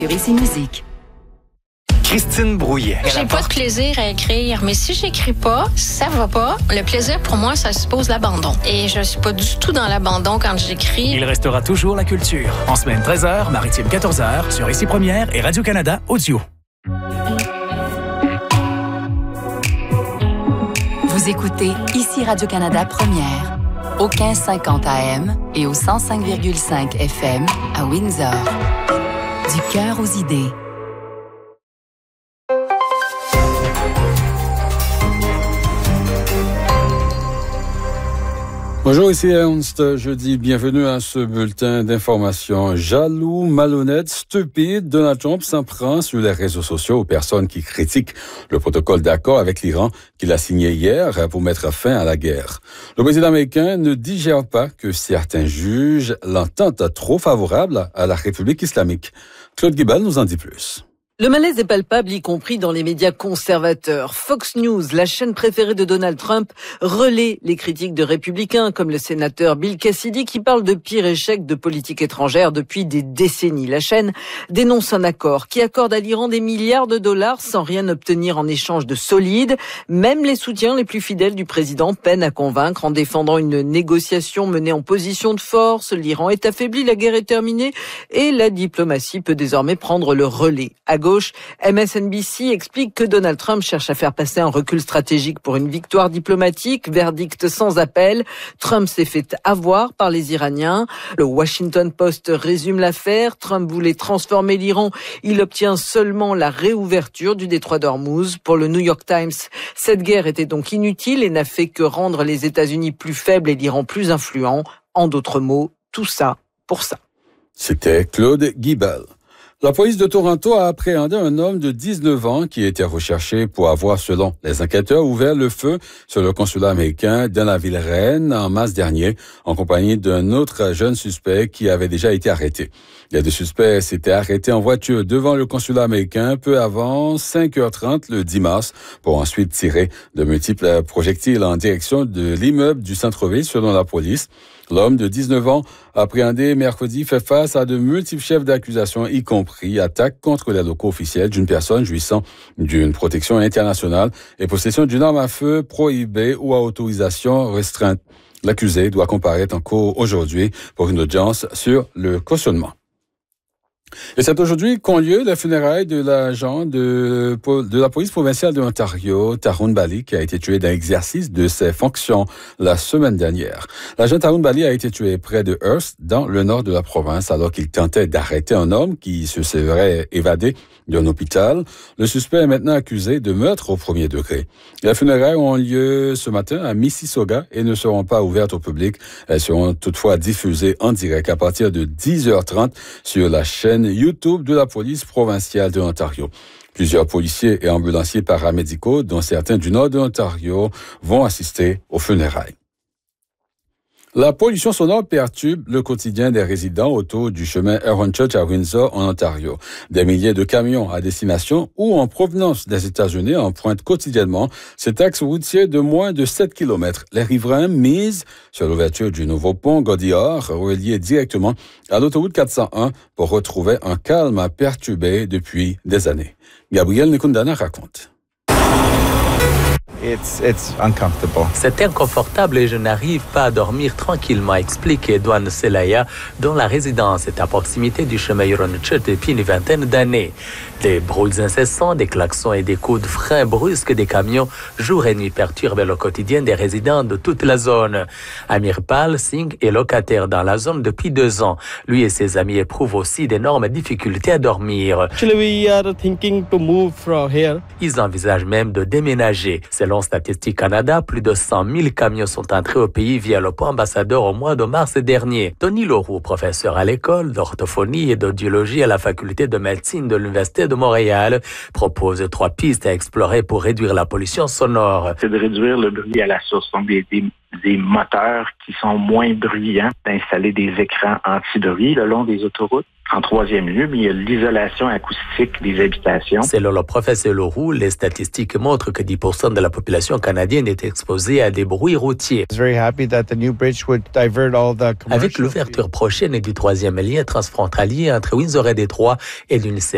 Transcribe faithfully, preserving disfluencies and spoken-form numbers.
Ici Musique. Christine Brouillet. J'ai pas de plaisir à écrire, mais si j'écris pas, ça va pas. Le plaisir, pour moi, ça suppose l'abandon. Et je suis pas du tout dans l'abandon quand j'écris. Il restera toujours la culture. En semaine treize heures, maritime quatorze heures, sur Ici Première et Radio-Canada Audio. Vous écoutez Ici Radio-Canada Première, au quinze cinquante A M et au cent cinq virgule cinq F M à Windsor. Du cœur aux idées. Bonjour, ici Ernst. Je dis bienvenue à ce bulletin d'information. Jaloux, malhonnête, stupide, Donald Trump s'en prend sur les réseaux sociaux aux personnes qui critiquent le protocole d'accord avec l'Iran qu'il a signé hier pour mettre fin à la guerre. Le président américain ne digère pas que certains jugent l'entente trop favorable à la République islamique. Claude Guibal nous en dit plus. Le malaise est palpable, y compris dans les médias conservateurs. Fox News, la chaîne préférée de Donald Trump, relaie les critiques de républicains, comme le sénateur Bill Cassidy, qui parle de pire échec de politique étrangère depuis des décennies. La chaîne dénonce un accord qui accorde à l'Iran des milliards de dollars sans rien obtenir en échange de solide. Même les soutiens les plus fidèles du président peinent à convaincre en défendant une négociation menée en position de force. L'Iran est affaibli, la guerre est terminée et la diplomatie peut désormais prendre le relais. À gauche, M S N B C explique que Donald Trump cherche à faire passer un recul stratégique pour une victoire diplomatique, verdict sans appel. Trump s'est fait avoir par les Iraniens. Le Washington Post résume l'affaire. Trump voulait transformer l'Iran. Il obtient seulement la réouverture du détroit d'Ormuz. Pour le New York Times, cette guerre était donc inutile et n'a fait que rendre les États-Unis plus faibles et l'Iran plus influent. En d'autres mots, tout ça pour ça. C'était Claude Guibal. La police de Toronto a appréhendé un homme de dix-neuf ans qui était recherché pour avoir, selon les enquêteurs, ouvert le feu sur le consulat américain dans la ville reine en mars dernier, en compagnie d'un autre jeune suspect qui avait déjà été arrêté. Les deux suspects s'étaient arrêtés en voiture devant le consulat américain peu avant cinq heures trente le dix mars pour ensuite tirer de multiples projectiles en direction de l'immeuble du centre-ville, selon la police. L'homme de dix-neuf ans, appréhendé mercredi, fait face à de multiples chefs d'accusation, y compris attaque contre les locaux officiels d'une personne jouissant d'une protection internationale et possession d'une arme à feu prohibée ou à autorisation restreinte. L'accusé doit comparaître en cour aujourd'hui pour une audience sur le cautionnement. Et c'est aujourd'hui qu'ont lieu les funérailles de l'agent de, de la police provinciale de l'Ontario, Tarun Bali, qui a été tué dans l'exercice de ses fonctions la semaine dernière. L'agent Tarun Bali a été tué près de Hearst, dans le nord de la province, alors qu'il tentait d'arrêter un homme qui se serait évadé d'un hôpital. Le suspect est maintenant accusé de meurtre au premier degré. Les funérailles ont lieu ce matin à Mississauga et ne seront pas ouvertes au public. Elles seront toutefois diffusées en direct à partir de dix heures trente sur la chaîne YouTube de la police provinciale de l'Ontario. Plusieurs policiers et ambulanciers paramédicaux, dont certains du nord de l'Ontario, vont assister aux funérailles. La pollution sonore perturbe le quotidien des résidents autour du chemin Huron Church à Windsor, en Ontario. Des milliers de camions à destination ou en provenance des États-Unis empruntent quotidiennement cet axe routier de moins de sept kilomètres. Les riverains misent sur l'ouverture du nouveau pont Gaudiard, relié directement à l'autoroute quatre cent un, pour retrouver un calme perturbé depuis des années. Gabriel Nekundana raconte. It's, it's uncomfortable. C'est inconfortable et je n'arrive pas à dormir tranquillement, explique Edouane Selaya, dont la résidence est à proximité du chemin Huron Church depuis une vingtaine d'années. Des brouilles incessants, des klaxons et des coups de frein brusques des camions, jour et nuit, perturbent le quotidien des résidents de toute la zone. Amirpal Singh est locataire dans la zone depuis deux ans. Lui et ses amis éprouvent aussi d'énormes difficultés à dormir. Actually, we are thinking to move from here. Ils envisagent même de déménager. Selon Statistique Canada, plus de cent mille camions sont entrés au pays via le pont Ambassadeur au mois de mars dernier. Tony Leroux, professeur à l'école d'orthophonie et d'audiologie à la faculté de médecine de l'Université de Montréal, propose trois pistes à explorer pour réduire la pollution sonore. C'est de réduire le bruit à la source, donc des, des, des moteurs qui sont moins bruyants, d'installer des écrans anti-bruit le long des autoroutes. En troisième lieu, il y a l'isolation acoustique des habitations. Selon le professeur Leroux, les statistiques montrent que dix pour cent de la population canadienne est exposée à des bruits routiers. Avec l'ouverture prochaine du troisième lien transfrontalier entre Windsor et Détroit et l'U N I C E F